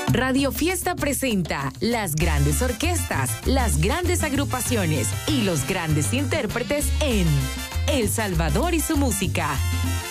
Radio Fiesta presenta las grandes orquestas, las grandes agrupaciones y los grandes intérpretes en El Salvador y su música.